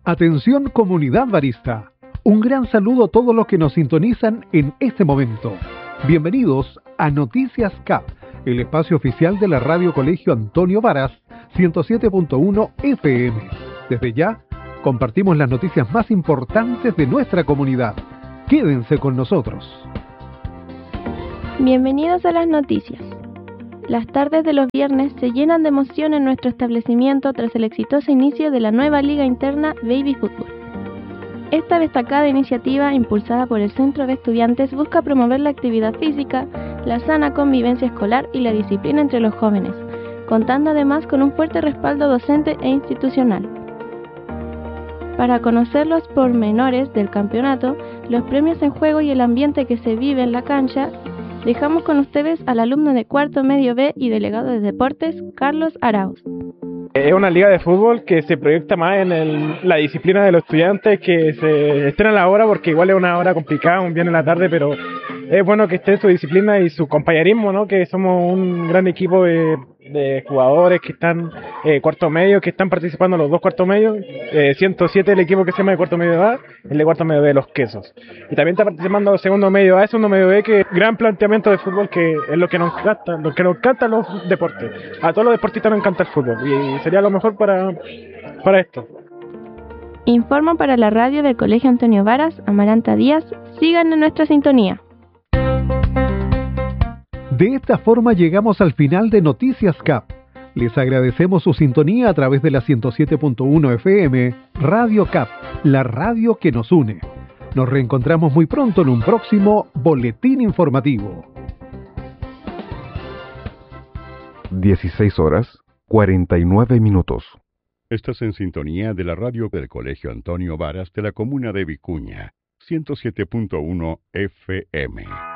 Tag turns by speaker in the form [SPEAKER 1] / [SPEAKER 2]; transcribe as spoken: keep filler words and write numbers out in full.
[SPEAKER 1] Atención comunidad barista. Un gran saludo a todos los que nos sintonizan en este momento. Bienvenidos a Noticias C A P, el espacio oficial de la Radio Colegio Antonio Varas, ciento siete punto uno F M. Desde ya, compartimos las noticias más importantes de nuestra comunidad. Quédense con nosotros.
[SPEAKER 2] Bienvenidos a las noticias. Las tardes de los viernes se llenan de emoción en nuestro establecimiento tras el exitoso inicio de la nueva liga interna Baby Fútbol. Esta destacada iniciativa, impulsada por el Centro de Estudiantes, busca promover la actividad física, la sana convivencia escolar y la disciplina entre los jóvenes, contando además con un fuerte respaldo docente e institucional. Para conocer los pormenores del campeonato, los premios en juego y el ambiente que se vive en la cancha, dejamos con ustedes al alumno de cuarto medio B y delegado de deportes, Carlos Arauz.
[SPEAKER 3] Es una liga de fútbol que se proyecta más en el, la disciplina de los estudiantes, que se estén a la hora, porque igual es una hora complicada, un viernes en la tarde, pero es bueno que esté su disciplina y su compañerismo, ¿no? Que somos un gran equipo de, de jugadores que están eh, cuarto medio, que están participando los dos cuartos medios, eh, ciento siete el equipo que se llama de cuarto medio A, el de cuarto medio B de los quesos. Y también está participando el segundo medio A, segundo medio B, que es gran planteamiento de fútbol, que es lo que nos encanta, lo que nos encanta los deportes. A todos los deportistas nos encanta el fútbol y sería lo mejor para, para esto.
[SPEAKER 2] Informo para la radio del Colegio Antonio Varas, Amaranta Díaz. Sigan en nuestra sintonía.
[SPEAKER 1] De esta forma llegamos al final de Noticias C A P. Les agradecemos su sintonía a través de la ciento siete punto uno F M, Radio C A P, la radio que nos une. Nos reencontramos muy pronto en un próximo Boletín Informativo.
[SPEAKER 4] dieciséis horas, cuarenta y nueve minutos.
[SPEAKER 5] Estás en sintonía de la radio del Colegio Antonio Varas de la comuna de Vicuña, ciento siete punto uno F M.